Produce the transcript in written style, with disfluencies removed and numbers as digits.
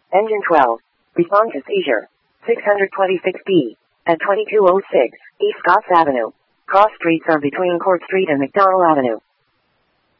Engine 12. Respond to seizure. 626B. At 2206 East Scotts Avenue. Cross streets are between Court Street and McDowell Avenue.